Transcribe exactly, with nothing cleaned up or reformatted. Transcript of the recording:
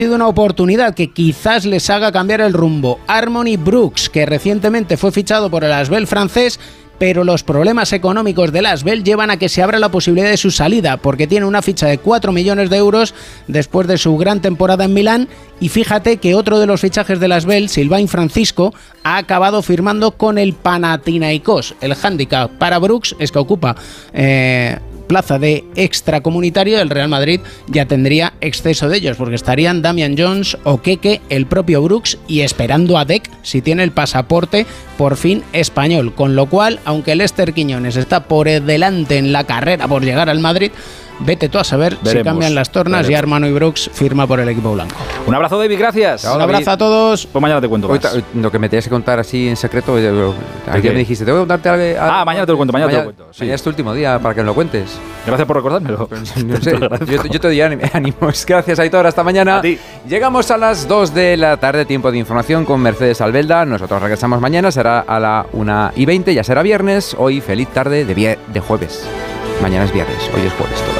sido una oportunidad que quizás les haga cambiar el rumbo. Harmony Brooks, que recientemente fue fichado por el Asvel francés, pero los problemas económicos del Asvel llevan a que se abra la posibilidad de su salida, porque tiene una ficha de cuatro millones de euros después de su gran temporada en Milán, y fíjate que otro de los fichajes del Asvel, Sylvain Francisco, ha acabado firmando con el Panathinaikos. El hándicap para Brooks es que ocupa eh, plaza de extracomunitario, el Real Madrid ya tendría exceso de ellos, porque estarían Damian Jones, Okeke, el propio Brooks y esperando a Dec si tiene el pasaporte por fin español, con lo cual, aunque Lester Quiñones está por delante en la carrera por llegar al Madrid, vete tú a saber Veremos. si cambian las tornas Veremos. y Harmony Brooks firma por el equipo blanco. Un abrazo, David, gracias. Un abrazo a todos. Pues mañana te cuento más. Hoy, lo que me tenías que contar así en secreto, ayer me dijiste, tengo que contarte algo. Ah, mañana te lo cuento, mañana, mañana te lo cuento. Sí. Mañana es tu último día para que me lo cuentes. Gracias por recordármelo. No sé, yo, yo te doy ánimos. Gracias, Aitor, hasta mañana. A ti. Llegamos a las dos de la tarde, tiempo de información con Mercedes Albelda. Nosotros regresamos mañana, será a la una y veinte, ya será viernes. Hoy feliz tarde de, vier- de jueves. Mañana es viernes, hoy es jueves. Todo.